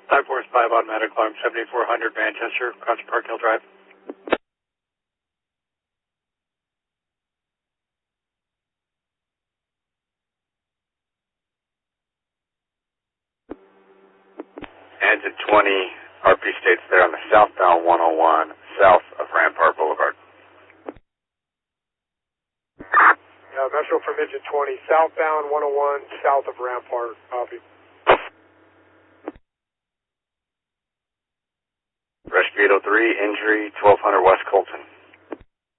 Type Force 5 automatic alarm 7400 Manchester, across Park Hill Drive. Engine 20, RP states there on the southbound 101, south of Rampart Boulevard. Metro from Engine 20, southbound 101, south of Rampart, copy. Rescue 803, injury 1200 West Colton.